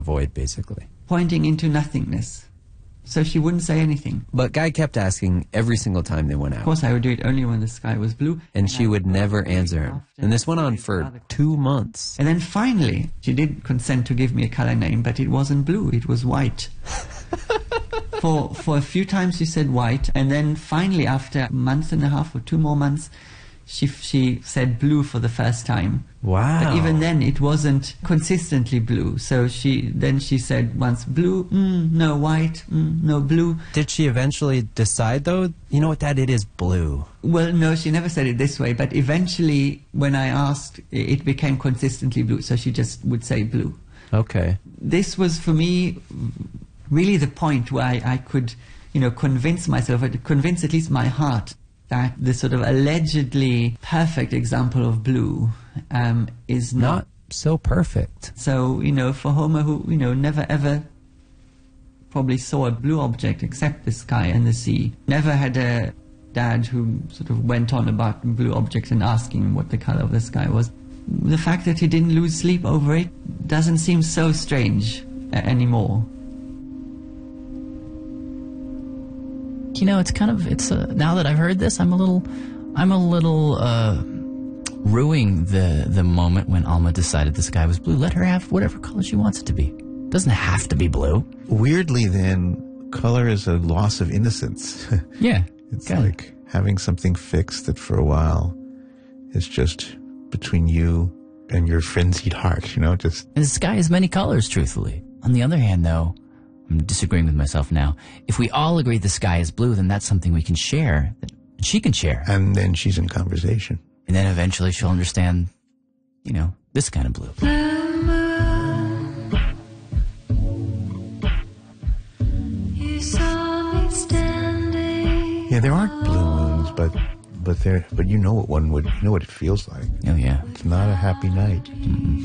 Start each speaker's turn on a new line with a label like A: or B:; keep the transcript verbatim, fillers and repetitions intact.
A: void, basically.
B: Pointing into nothingness. So she wouldn't say anything.
A: But Guy kept asking every single time they went out.
B: Of course, I would do it only when the sky was blue.
A: And she would never answer him. And this went on for two months.
B: And then finally, she did consent to give me a color name, but it wasn't blue, it was white. for for a few times she said white, and then finally, after a month and a half or two more months, she she said blue for the first time.
A: Wow.
B: But even then, it wasn't consistently blue. So she then she said once blue, mm, no white, mm, no blue.
A: Did she eventually decide, though, you know what, Dad, it is blue?
B: Well, no, she never said it this way, but eventually, when I asked, it became consistently blue, so she just would say blue.
A: Okay.
B: This was, for me, really the point where I, I could, you know, convince myself, or convince at least my heart, that the sort of allegedly perfect example of blue um, is not,
A: not so perfect.
B: So, you know, for Homer, who, you know, never ever probably saw a blue object except the sky and the sea, never had a dad who sort of went on about blue objects and asking what the color of the sky was. The fact that he didn't lose sleep over it doesn't seem so strange uh, anymore.
C: You know, it's kind of, it's, uh, now that I've heard this, I'm a little, I'm a little, uh, ruining the, the moment when Alma decided the sky was blue. Let her have whatever color she wants it to be. Doesn't have to be blue.
D: Weirdly, then, color is a loss of innocence.
C: Yeah.
D: It's like it. having something fixed that for a while is just between you and your frenzied heart, you know, just...
C: And the sky has many colors, truthfully. On the other hand, though, I'm disagreeing with myself now. If we all agree the sky is blue, then that's something we can share, that she can share.
D: And then she's in conversation.
C: And then eventually she'll understand, you know, this kind of blue.
D: Yeah, there aren't blue moons, but but there, but you know what one would, you know what it feels like.
C: Oh, yeah.
D: It's not a happy night.
C: Mm-mm.